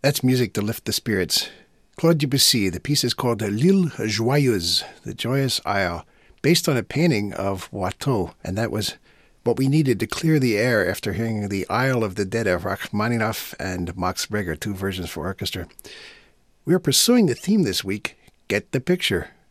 That's music to lift the spirits. Claude Debussy, the piece is called L'Île Joyeuse, the Joyous Isle, based on a painting of Watteau, and that was what we needed to clear the air after hearing The Isle of the Dead of Rachmaninoff and Max Reger, two versions for orchestra. We are pursuing the theme this week, Get the Picture,